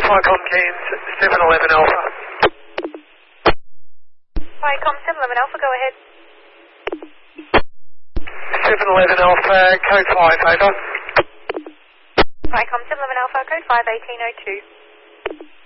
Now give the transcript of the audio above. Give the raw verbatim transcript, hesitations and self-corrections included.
Vicom Cairns, seven eleven Alpha. Vicom seven eleven Alpha, go ahead. seven eleven Alpha, code five, over. Vicom seven eleven Alpha, code five, eighteen oh two.